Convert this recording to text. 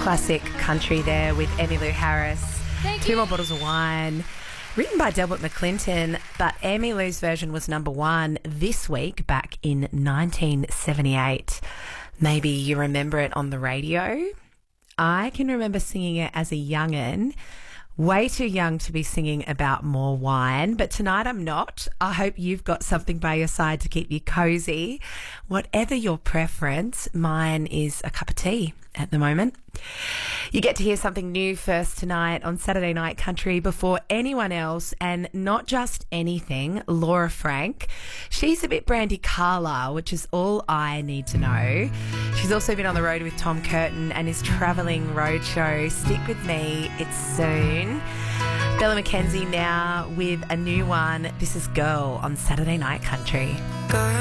Classic country there with Emmylou Harris. Two More Bottles of Wine. Written by Delbert McClinton, but Emmylou's version was number one this week back in 1978. Maybe you remember it on the radio. I can remember singing it as a young'un. Way too young to be singing about more wine, but tonight I'm not. I hope you've got something by your side to keep you cozy. Whatever your preference, mine is a cup of tea at the moment. You get to hear something new first tonight on Saturday Night Country before anyone else, and not just anything, Laura Frank. She's a bit Brandy Carlisle, which is all I need to know. She's also been on the road with Tom Curtin and his travelling roadshow. Stick with me, it's soon. Bella McKenzie now with a new one. This is Girl on Saturday Night Country. Girl,